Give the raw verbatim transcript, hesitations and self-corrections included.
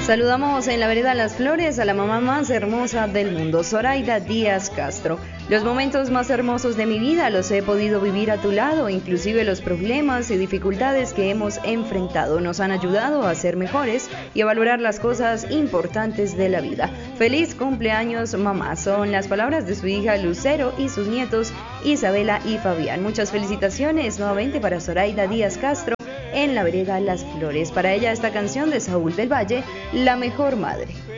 Saludamos en la vereda Las Flores a la mamá más hermosa del mundo, Zoraida Díaz Castro. Los momentos más hermosos de mi vida los he podido vivir a tu lado, inclusive los problemas y dificultades que hemos enfrentado nos han ayudado a ser mejores y a valorar las cosas importantes de la vida. Feliz cumpleaños, mamá, son las palabras de su hija Lucero y sus nietos Isabela y Fabián. Muchas felicitaciones nuevamente para Zoraida Díaz Castro en la vereda Las Flores. Para ella esta canción de Saúl del Valle, La Mejor Madre.